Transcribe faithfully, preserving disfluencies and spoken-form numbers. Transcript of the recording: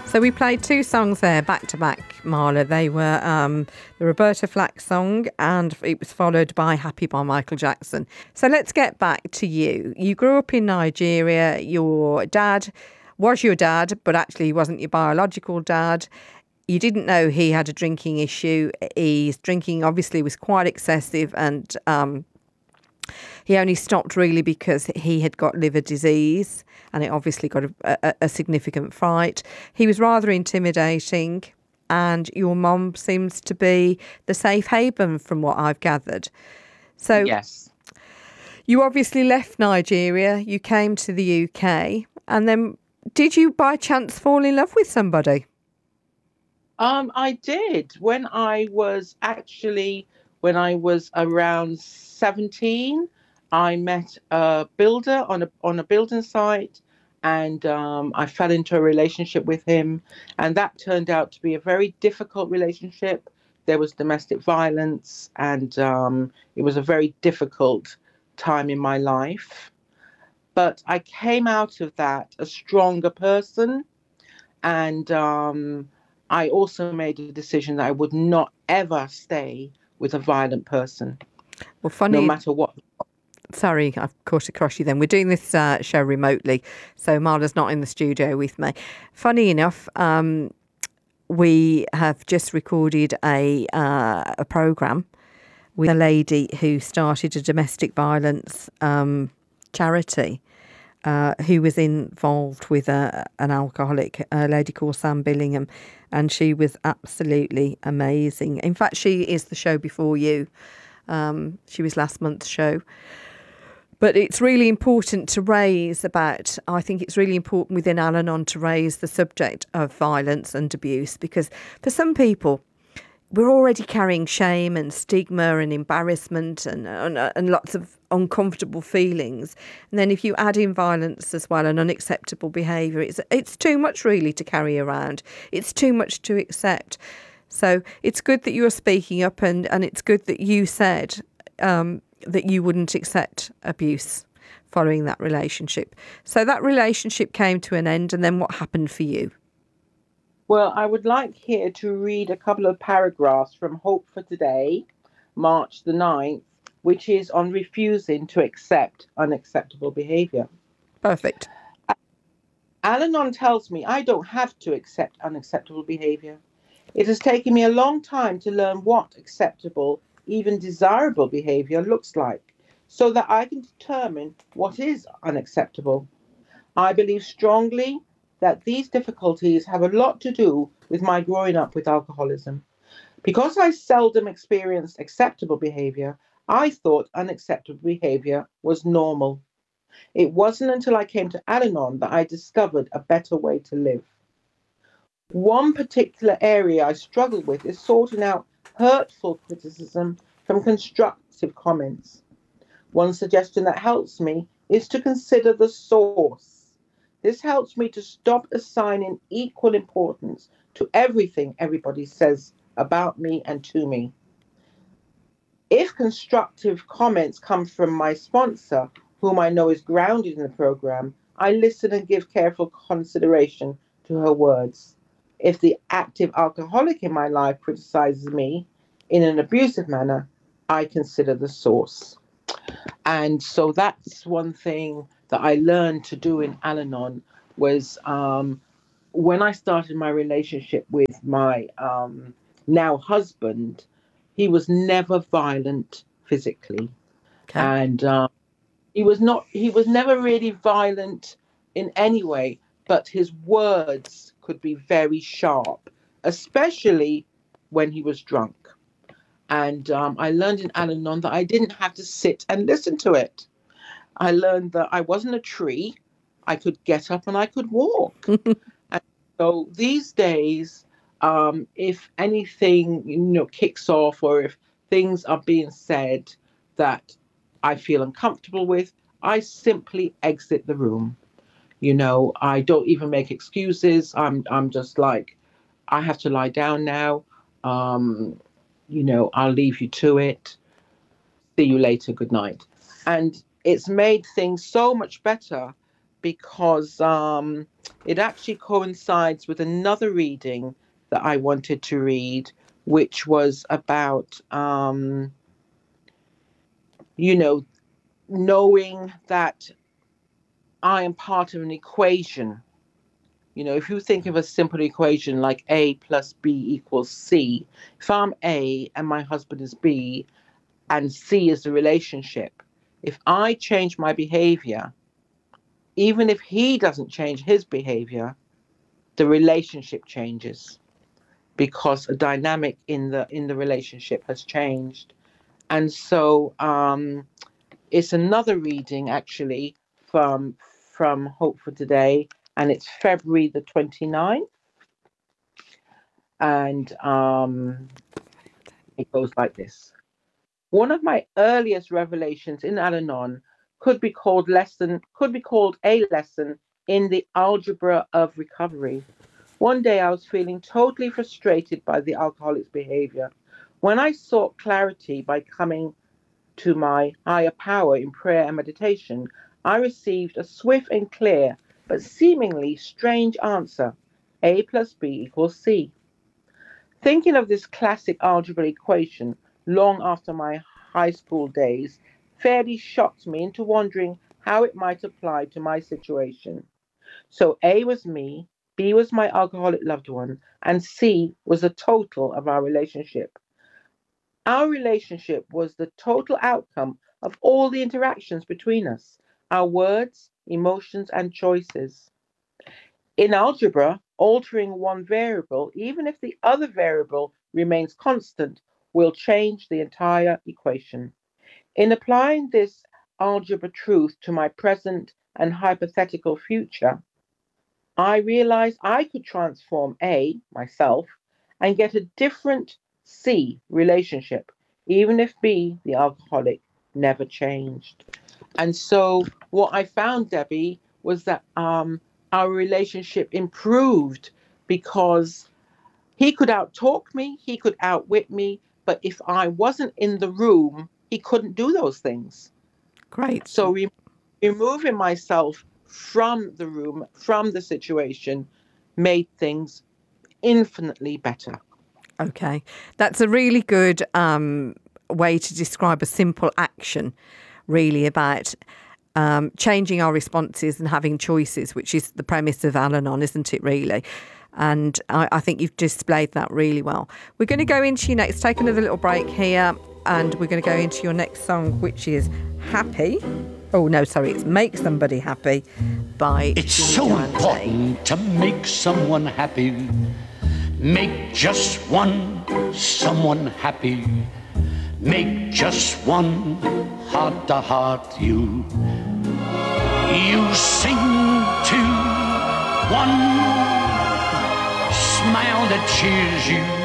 So we played two songs there back to back, Marla. They were um, the Roberta Flack song, and it was followed by Happy by Michael Jackson. So let's get back to you. You grew up in Nigeria. Your dad was your dad, but actually he wasn't your biological dad. You didn't know he had a drinking issue. His drinking obviously was quite excessive, and um, he only stopped really because he had got liver disease, and it obviously got a, a, a significant fight. He was rather intimidating, and your mum seems to be the safe haven from what I've gathered. So yes, you obviously left Nigeria, you came to the U K, and then did you by chance fall in love with somebody? um, I did when I was actually when I was around seventeen. I met a builder on a on a building site, and um, I fell into a relationship with him, and that turned out to be a very difficult relationship. There was domestic violence, and um, it was a very difficult time in my life. But I came out of that a stronger person, and um, I also made a decision that I would not ever stay with a violent person, Well, no funny. matter what. Sorry, I've caught across you then. We're doing this uh, show remotely, so Marla's not in the studio with me. Funny enough, um, we have just recorded a uh, a programme with a lady who started a domestic violence um, charity, uh, who was involved with a, an alcoholic, a lady called Sam Billingham, and she was absolutely amazing. In fact, she is the show before you. Um, she was last month's show. But it's really important to raise about, I think it's really important within Al-Anon to raise the subject of violence and abuse, because for some people, we're already carrying shame and stigma and embarrassment and, and, and lots of uncomfortable feelings. And then if you add in violence as well and unacceptable behaviour, it's, it's too much really to carry around. It's too much to accept. So it's good that you're speaking up, and, and it's good that you said um, that you wouldn't accept abuse following that relationship. So that relationship came to an end, and then what happened for you? Well, I would like here to read a couple of paragraphs from Hope for Today, March the ninth, which is on refusing to accept unacceptable behaviour. Perfect. Al-Anon tells me I don't have to accept unacceptable behaviour. It has taken me a long time to learn what acceptable, even desirable behaviour looks like, so that I can determine what is unacceptable. I believe strongly that these difficulties have a lot to do with my growing up with alcoholism. Because I seldom experienced acceptable behaviour, I thought unacceptable behaviour was normal. It wasn't until I came to Al-Anon that I discovered a better way to live. One particular area I struggle with is sorting out hurtful criticism from constructive comments. One suggestion that helps me is to consider the source. This helps me to stop assigning equal importance to everything everybody says about me and to me. If constructive comments come from my sponsor, whom I know is grounded in the program, I listen and give careful consideration to her words. If the active alcoholic in my life criticizes me in an abusive manner, I consider the source. And so that's one thing that I learned to do in Al-Anon was um, when I started my relationship with my um, now husband, he was never violent physically. Okay. And um, he was not, he was never really violent in any way, but his words could be very sharp, especially when he was drunk. And um, I learned in Al-Anon that I didn't have to sit and listen to it. I learned that I wasn't a tree. I could get up and I could walk. And so these days, um, if anything, you know, kicks off, or if things are being said that I feel uncomfortable with, I simply exit the room. You know, I don't even make excuses. I'm I'm just like, I have to lie down now. Um, you know, I'll leave you to it. See you later. Good night. And it's made things so much better because um, it actually coincides with another reading that I wanted to read, which was about, um, you know, knowing that I am part of an equation. You know, if you think of a simple equation like A plus B equals C, if I'm A and my husband is B and C is the relationship, if I change my behavior, even if he doesn't change his behavior, the relationship changes because a dynamic in the in the relationship has changed. And so um, it's another reading actually from from Hope for Today, and it's February the twenty-ninth. And um, it goes like this. One of my earliest revelations in Al-Anon could be called lesson, could be called a lesson in the algebra of recovery. One day I was feeling totally frustrated by the alcoholic's behavior. When I sought clarity by coming to my higher power in prayer and meditation, I received a swift and clear, but seemingly strange answer. A plus B equals C. Thinking of this classic algebra equation long after my high school days fairly shocked me into wondering how it might apply to my situation. So A was me, B was my alcoholic loved one, and C was the total of our relationship. Our relationship was the total outcome of all the interactions between us, our words, emotions, and choices. In algebra, altering one variable, even if the other variable remains constant, will change the entire equation. In applying this algebra truth to my present and hypothetical future, I realized I could transform A, myself, and get a different C relationship, even if B, the alcoholic, never changed. And so what I found, Debbie, was that um, our relationship improved because he could outtalk me, he could outwit me, but if I wasn't in the room, he couldn't do those things. Great. So re- removing myself from the room, from the situation, made things infinitely better. Okay. That's a really good um, way to describe a simple action, really, about um, changing our responses and having choices, which is the premise of Al-Anon, isn't it, really? And I, I think you've displayed that really well. We're going to go into your next, take another little break here, and we're going to go into your next song, which is Happy. Oh, no, sorry, it's Make Somebody Happy by It's Jimmy so Durante. important to make someone happy. Make just one someone happy. Make just one heart-to-heart you. You sing to one smile that cheers you.